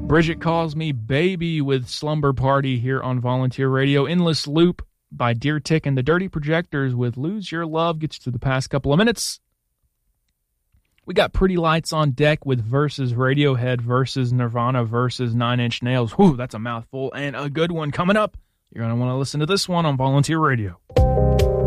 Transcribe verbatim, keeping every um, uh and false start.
Bridget Calls Me Baby with Slumber Party here on Volunteer Radio. Endless Loop by Deer Tick and the Dirty Projectors with Lose Your Love gets you to the past couple of minutes. We got Pretty Lights on Deck with versus Radiohead versus Nirvana versus Nine Inch Nails. Whew, that's a mouthful, and a good one coming up. You're going to want to listen to this one on Volunteer Radio.